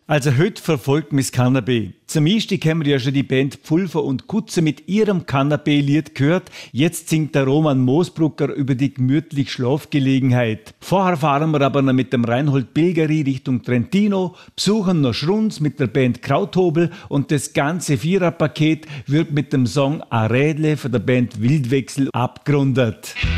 Also heute verfolgt mich das Kanapé. Zum Einstieg haben wir ja schon die Band Pfulver und Kutze mit ihrem Kanapé-Lied gehört. Jetzt singt der Roman Moosbrucker über die gemütliche Schlafgelegenheit. Vorher fahren wir aber noch mit dem Reinhold Bilgeri Richtung Trentino, besuchen noch Schrunz mit der Band Krauthobel und das ganze Viererpaket wird mit dem Song A Rädle von der Band Wildwechsel abgerundet.